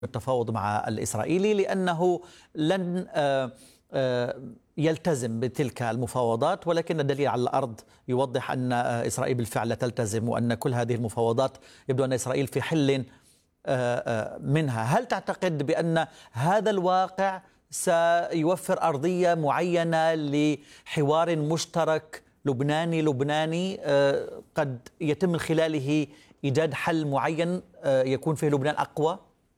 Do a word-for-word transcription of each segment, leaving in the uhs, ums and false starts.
التفاوض مع الإسرائيلي لأنه لن يلتزم بتلك المفاوضات، ولكن الدليل على الأرض يوضح أن إسرائيل بالفعل لا تلتزم، وأن كل هذه المفاوضات يبدو أن إسرائيل في حل منها. هل تعتقد بأن هذا الواقع سيوفر أرضية معينة لحوار مشترك لبناني لبناني قد يتم من خلاله إيجاد حل معين يكون فيه لبنان أقوى؟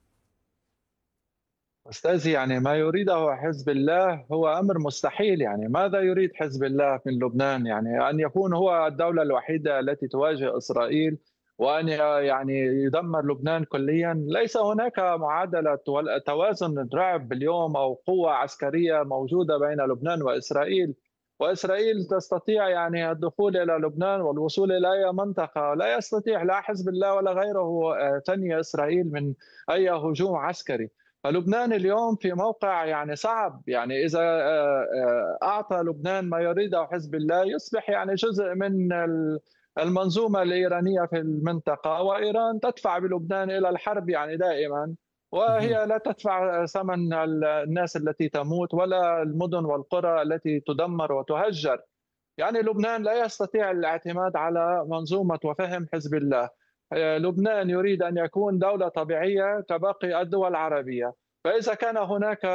أستاذي، يعني ما يريده حزب الله هو أمر مستحيل. يعني ماذا يريد حزب الله من لبنان؟ يعني أن يكون هو الدولة الوحيدة التي تواجه إسرائيل وأن يعني يدمر لبنان كليا. ليس هناك معادلة توازن رعب اليوم أو قوة عسكرية موجودة بين لبنان وإسرائيل. وإسرائيل تستطيع يعني الدخول إلى لبنان والوصول إلى أي منطقة. لا يستطيع لا حزب الله ولا غيره تنهي إسرائيل من أي هجوم عسكري. فلبنان اليوم في موقع يعني صعب. يعني إذا أعطى لبنان ما يريده حزب الله يصبح يعني جزء من المنظومة الإيرانية في المنطقة، وإيران تدفع بلبنان إلى الحرب يعني دائما، وهي لا تدفع ثمن الناس التي تموت ولا المدن والقرى التي تدمر وتهجر. يعني لبنان لا يستطيع الاعتماد على منظومة وفهم حزب الله. لبنان يريد أن يكون دولة طبيعية كباقي الدول العربية. فإذا كان هناك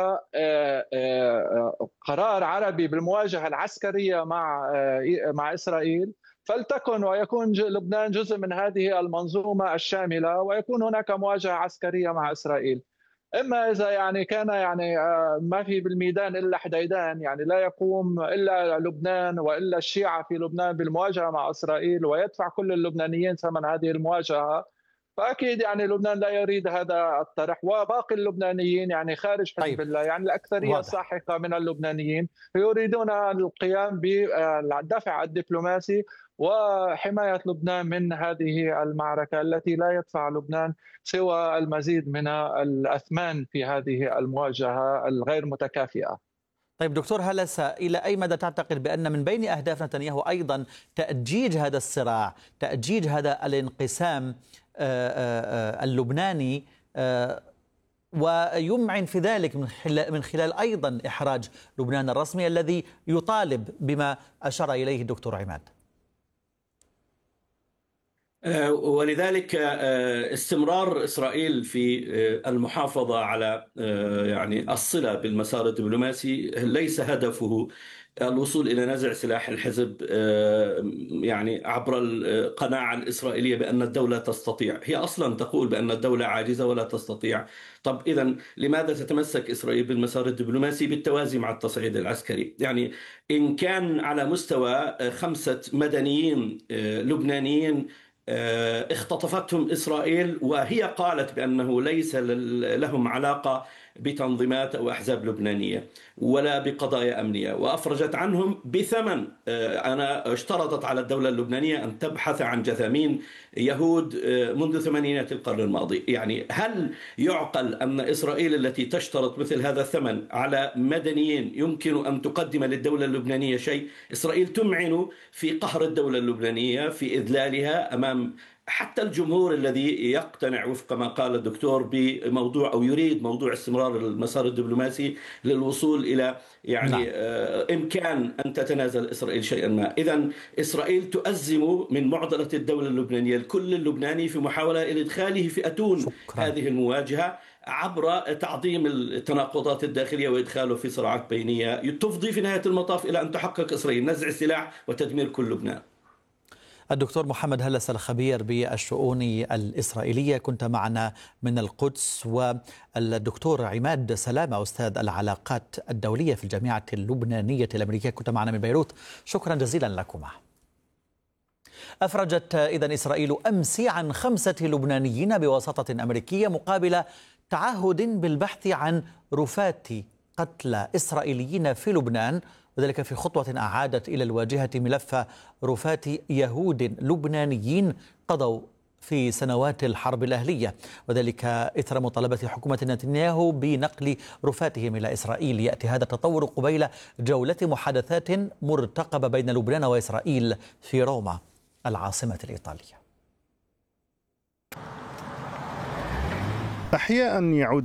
قرار عربي بالمواجهة العسكرية مع مع إسرائيل فلتكن، ويكون لبنان جزء من هذه المنظومة الشاملة، ويكون هناك مواجهة عسكرية مع إسرائيل. اما اذا يعني كان يعني ما في بالميدان الا حديدان، يعني لا يقوم الا لبنان والا الشيعة في لبنان بالمواجهة مع اسرائيل ويدفع كل اللبنانيين ثمن هذه المواجهة، فاكيد يعني لبنان لا يريد هذا الطرح. وباقي اللبنانيين يعني خارج حزب طيب. الله، يعني الاكثريه واضح. الساحقه من اللبنانيين يريدون القيام بالدفع الدبلوماسي وحماية لبنان من هذه المعركة التي لا يدفع لبنان سوى المزيد من الأثمان في هذه المواجهة الغير متكافئة. طيب دكتور هلس، إلى أي مدى تعتقد بأن من بين أهداف نتنياهو أيضا تأجيج هذا الصراع، تأجيج هذا الانقسام اللبناني، ويمعن في ذلك من خلال أيضا إحراج لبنان الرسمي الذي يطالب بما أشار إليه الدكتور عماد؟ ولذلك استمرار إسرائيل في المحافظة على يعني الصلة بالمسار الدبلوماسي ليس هدفه الوصول إلى نزع سلاح الحزب يعني عبر القناعة الإسرائيلية بأن الدولة تستطيع. هي أصلا تقول بأن الدولة عاجزة ولا تستطيع. طب إذن لماذا تتمسك إسرائيل بالمسار الدبلوماسي بالتوازي مع التصعيد العسكري؟ يعني إن كان على مستوى خمسة مدنيين لبنانيين اختطفتهم إسرائيل وهي قالت بأنه ليس لهم علاقة بتنظيمات أو أحزاب لبنانية ولا بقضايا أمنية، وأفرجت عنهم بثمن. أنا اشترطت على الدولة اللبنانية أن تبحث عن جثامين يهود منذ ثمانينات القرن الماضي. يعني هل يعقل أن إسرائيل التي تشترط مثل هذا الثمن على مدنيين يمكن أن تقدم للدولة اللبنانية شيء؟ إسرائيل تمعن في قهر الدولة اللبنانية، في إذلالها أمام حتى الجمهور الذي يقتنع وفق ما قال الدكتور بموضوع أو يريد موضوع استمرار المسار الدبلوماسي للوصول إلى يعني نعم. إمكان أن تتنازل إسرائيل شيئا ما. إذن إسرائيل تؤزم من معضلة الدولة اللبنانية الكل اللبناني في محاولة إلى إدخاله في أتون شكرا. هذه المواجهة عبر تعظيم التناقضات الداخلية وإدخاله في صراعات بينية تفضي في نهاية المطاف إلى أن تحقق إسرائيل نزع السلاح وتدمير كل لبنان. الدكتور محمد هلس الخبير بالشؤون الإسرائيلية كنت معنا من القدس، والدكتور عماد سلامة أستاذ العلاقات الدولية في الجامعة اللبنانية الأمريكية كنت معنا من بيروت. شكرا جزيلا لكما. أفرجت إذن إسرائيل أمس عن خمسة لبنانيين بواسطة أمريكية مقابل تعهد بالبحث عن رفات قتلى إسرائيليين في لبنان، وذلك في خطوة أعادت إلى الواجهة ملف رفات يهود لبنانيين قضوا في سنوات الحرب الأهلية، وذلك إثر مطالبة حكومة نتنياهو بنقل رفاتهم إلى إسرائيل. يأتي هذا التطور قبيل جولة محادثات مرتقبة بين لبنان وإسرائيل في روما العاصمة الإيطالية. أحياء يعود